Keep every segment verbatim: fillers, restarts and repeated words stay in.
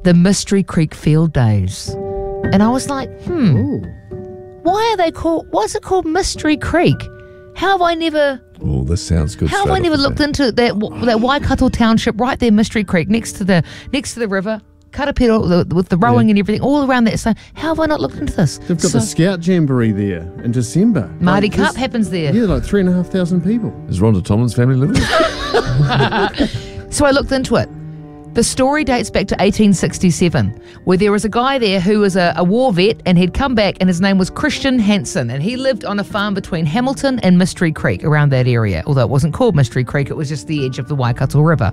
the Mystery Creek Field Days. And I was like, hmm, Ooh. why are they called, why is it called Mystery Creek? How have I never... Oh, this sounds good. How have I never looked into that that Waikato Township right there, Mystery Creek, next to the next to the river, Karapiro, with the rowing Yeah. and everything, all around that. So how have I not looked into this? They've got so, the Scout Jamboree there in December. Mardi Like, Cup there's- happens there. Yeah, like three and a half thousand people. Is Rhonda Tomlin's family living? So I looked into it. The story dates back to eighteen sixty-seven, where there was a guy there who was a, a war vet, and he'd come back, and his name was Christian Hansen, and he lived on a farm between Hamilton and Mystery Creek, around that area. Although it wasn't called Mystery Creek, it was just the edge of the Waikato River.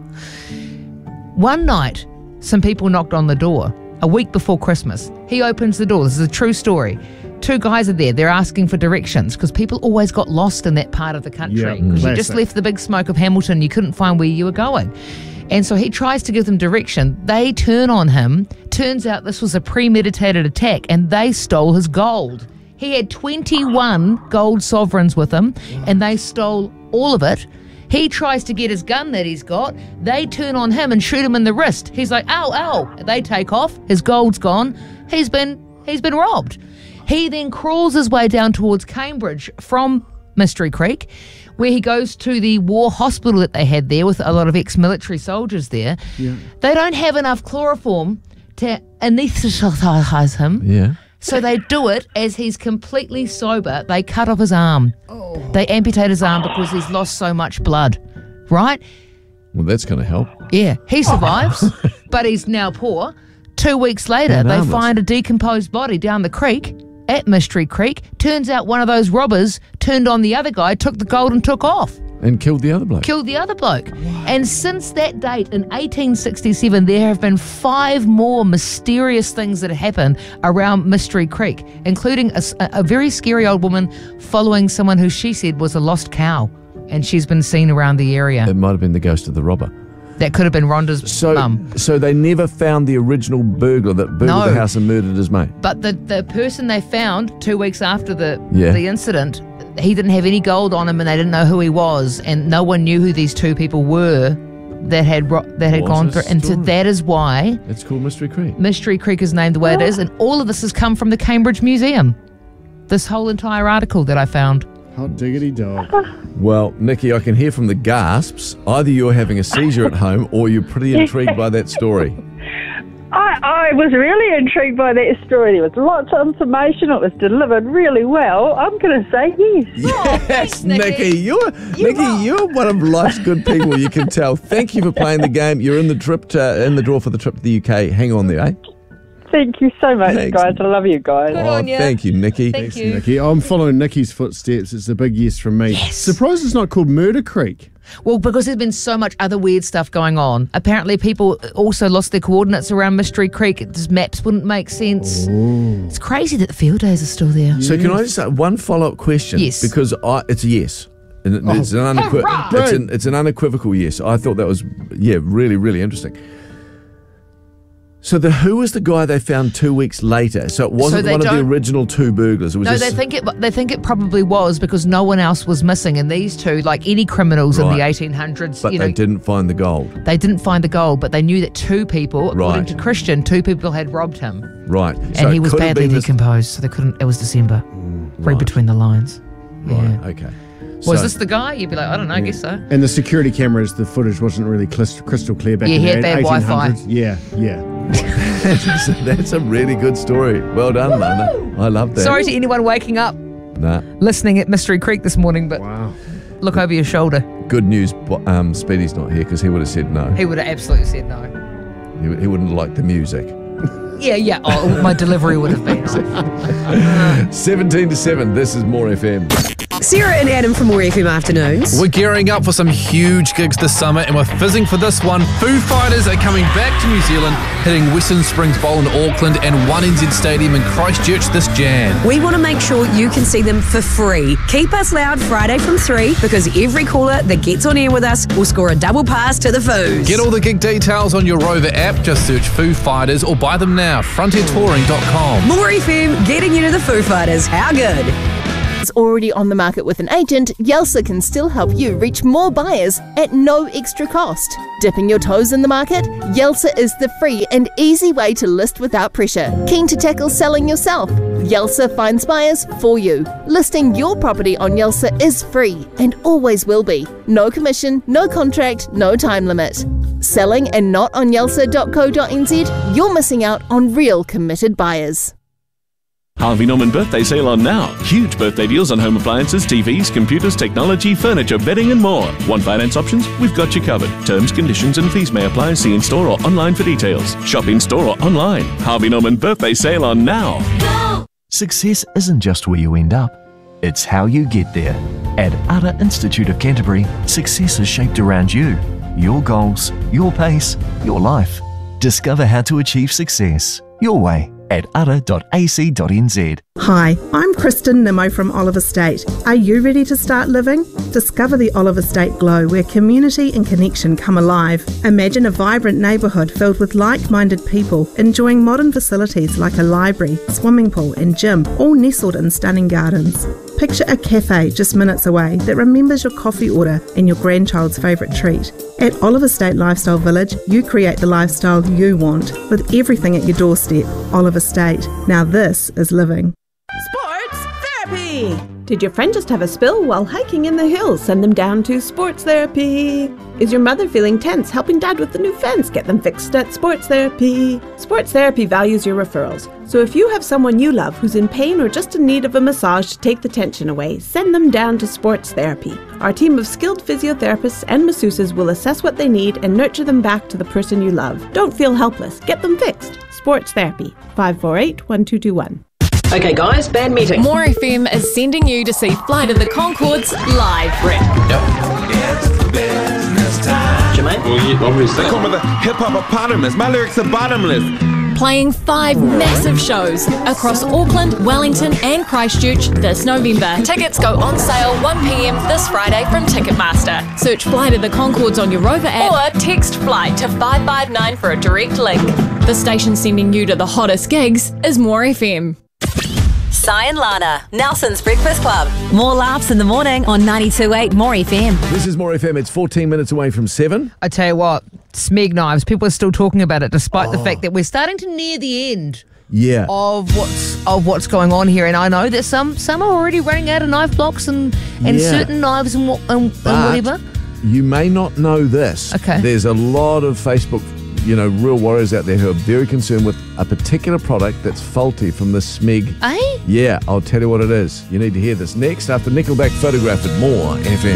One night, some people knocked on the door, a week before Christmas. He opens the door. This is a true story. Two guys are there. They're asking for directions because people always got lost in that part of the country. Yeah, Because you just classic. left the big smoke of Hamilton. You couldn't find where you were going. And so he tries to give them direction. They turn on him. Turns out this was a premeditated attack, and they stole his gold. He had twenty-one gold sovereigns with him, and they stole all of it. He tries to get his gun that he's got. They turn on him and shoot him in the wrist. He's like, ow, ow. They take off. His gold's gone. He's been he's been robbed. He then crawls his way down towards Cambridge from Mystery Creek, where he goes to the war hospital that they had there with a lot of ex-military soldiers there. Yeah. They don't have enough chloroform to anesthetize him. Yeah. So they do it as he's completely sober. They cut off his arm. They amputate his arm because he's lost so much blood. Right? Well, that's going to help. Yeah. He survives, but he's now poor. Two weeks later, And they armless. find a decomposed body down the creek at Mystery Creek. Turns out one of those robbers turned on the other guy, took the gold and took off. And killed the other bloke. Killed the other bloke. And since that date in eighteen sixty-seven, there have been five more mysterious things that have happened around Mystery Creek, including a, s- a very scary old woman following someone who she said was a lost cow. And she's been seen around the area. It might have been the ghost of the robber. That could have been Rhonda's So, mum. so they never found the original burglar that burgled No. the house and murdered his mate. But the, the person they found two weeks after the Yeah. the incident, he didn't have any gold on him, and they didn't know who he was, and no one knew who these two people were that had ro- that had What gone a through. And so story. that is why It's called Mystery Creek. Mystery Creek is named the way it is, and all of this has come from the Cambridge Museum. This whole entire article that I found. Hot diggity dog. Well, Nikki, I can hear from the gasps. Either you're having a seizure at home or you're pretty intrigued by that story. I, I was really intrigued by that story. There was lots of information. It was delivered really well. I'm going to say yes. Yes, thanks, Nikki. Nikki. You're Nikki. You're one of life's good people. You can tell. Thank you for playing the game. You're in the trip to, in the draw for the trip to the U K. Hang on there, eh? Thank you so much, Thanks. guys. I love you guys. Good Oh, on ya. thank you, Nikki. Thank you. Nikki, I'm following Nikki's footsteps. It's a big yes from me. Yes. Surprised it's not called Murder Creek. Well, because there's been so much other weird stuff going on. Apparently, people also lost their coordinates around Mystery Creek. Just maps wouldn't make sense. It's crazy that the field days are still there. So can I just say one follow-up question? Yes. Because I, it's a yes. And it- it's, an unequi- Hurrah! it's, an, it's an unequivocal yes. I thought that was, yeah, really, really interesting. So the who was the guy they found two weeks later? So it wasn't they one of the don't- original two burglars. It was No, just, they think it. They think it probably was because no one else was missing, and these two, like any criminals in the Right. eighteen hundreds, but you they know, didn't find the gold. they didn't find the gold, but they knew that two people, according Right. to Christian, two people had robbed him, Right. and So he it was could have badly been this- decomposed, so they couldn't. It was December. Read right. between the lines. Yeah. Right. Okay. Was So- this the guy? You'd be like, I don't know, I guess so. And the security cameras, the footage wasn't really clis- crystal clear back Yeah, in he the had bad eighteen Wi-Fi. hundreds. Yeah, yeah. that's, that's a really good story. Well done, Lana. I love that. Sorry to anyone waking up Nah. listening at Mystery Creek this morning, but Wow. look over your shoulder. Good news. bo- Um, Speedy's not here because he would have said no. He would have absolutely said no. He, he wouldn't like the music. Yeah, yeah. Oh, my delivery would have been off. seventeen to seven. This is More F M. Sarah and Adam from More F M Afternoons. We're gearing up for some huge gigs this summer, and we're fizzing for this one. Foo Fighters are coming back to New Zealand, hitting Western Springs Bowl in Auckland and one N Z Stadium in Christchurch this Jan. We want to make sure you can see them for free. Keep us loud Friday from three because every caller that gets on air with us will score a double pass to the Foos. Get all the gig details on your Rover app. Just search Foo Fighters or buy them now. frontier touring dot com. More F M, getting you to the Foo Fighters. How good? is already on the market with an agent, Yelsa can still help you reach more buyers at no extra cost. Dipping your toes in the market? Yelsa is the free and easy way to list without pressure. Keen to tackle selling yourself? Yelsa finds buyers for you. Listing your property on Yelsa is free and always will be. No commission, no contract, no time limit. Selling and not on yelsa dot co dot n z? You're missing out on real committed buyers. Harvey Norman birthday sale on now. Huge birthday deals on home appliances, T Vs, computers, technology, furniture, bedding and more. Want finance options? We've got you covered. Terms, conditions and fees may apply. See in store or online for details. Shop in store or online. Harvey Norman birthday sale on now. Go! Success isn't just where you end up, it's how you get there. At Ara Institute of Canterbury, success is shaped around you. Your goals, your pace, your life. Discover how to achieve success your way at ara dot a c dot n z. Hi, I'm Kristen Nimmo from Olive Estate. Are you ready to start living? Discover the Olive Estate glow where community and connection come alive. Imagine a vibrant neighbourhood filled with like-minded people enjoying modern facilities like a library, swimming pool and gym, all nestled in stunning gardens. Picture a cafe just minutes away that remembers your coffee order and your grandchild's favourite treat. At Olive Estate Lifestyle Village, you create the lifestyle you want with everything at your doorstep. Olive Estate. Now this is living. Sports Therapy! Did your friend just have a spill while hiking in the hills? Send them down to Sports Therapy. Is your mother feeling tense helping dad with the new fence? Get them fixed at Sports Therapy. Sports Therapy values your referrals. So if you have someone you love who's in pain or just in need of a massage to take the tension away, send them down to Sports Therapy. Our team of skilled physiotherapists and masseuses will assess what they need and nurture them back to the person you love. Don't feel helpless. Get them fixed. Sports Therapy. five four eight, one two two one. Okay, guys, band meeting. More F M is sending you to see Flight of the Conchords live. Rick. Yep. Jermaine? Well, yeah, obviously. They call me the hip-hop-opotamus. My lyrics are bottomless. Playing five massive shows across Auckland, Wellington and Christchurch this November. Tickets go on sale one p m this Friday from Ticketmaster. Search Flight of the Conchords on your Rover app or text FLIGHT to five five nine for a direct link. The station sending you to the hottest gigs is More F M. Si and Lana, Nelson's Breakfast Club. More laughs in the morning on ninety-two point eight More F M. This is More F M. It's fourteen minutes away from seven. I tell you what, Smeg knives, people are still talking about it despite Oh. the fact that we're starting to near the end Yeah. of what's of what's going on here. And I know that some some are already running out of knife blocks and, and Yeah. certain knives and, wha- and, and But whatever. You may not know this. Okay. There's a lot of Facebook, you know, real warriors out there who are very concerned with a particular product that's faulty from the Smeg. Eh? Yeah, I'll tell you what it is. You need to hear this next after Nickelback Photograph at More F M.